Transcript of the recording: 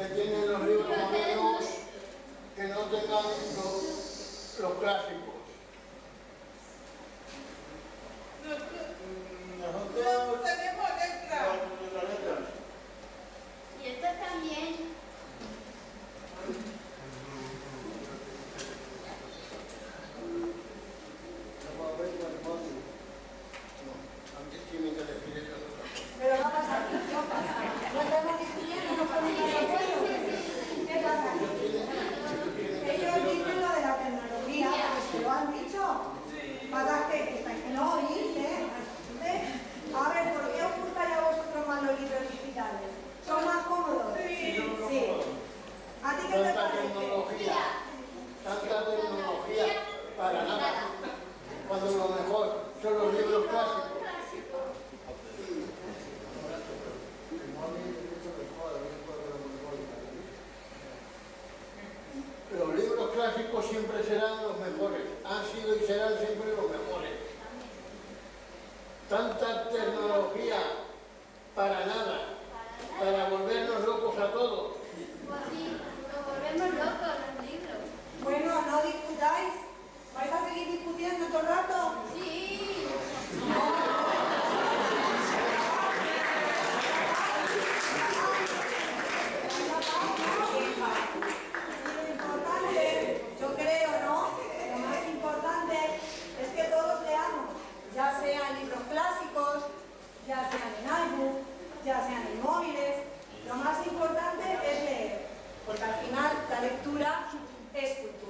que tienen los libros modernos que no tengan los clásicos. Nosotros tenemos letras. Y esto también. Pero va a pasar, ¿qué pasa? No estamos discutiendo, no podemos ir de acuerdo. ¿Qué pasa? Ellos dicen lo de la tecnología, porque si lo han dicho. Pasa que no oís, ¿eh? A ver, ¿por qué os gustaría a vosotros más los libros digitales? ¿Son más cómodos? Sí. ¿A ti qué te parece? Tanta tecnología para nada. Cuando lo mejor son los libros clásicos. Los libros clásicos siempre serán los mejores, han sido y serán siempre los mejores. Tanta tecnología para nada, para volvernos locos a todos. Pues sí, nos volvemos locos los libros. Bueno, no discutáis. ¿Vais a seguir discutiendo todo el rato? Sí. Yo creo, ¿no? Lo más importante es que todos leamos, ya sean libros clásicos, ya sean en álbum, ya sean en móviles. Lo más importante es leer, porque al final la lectura es cultura.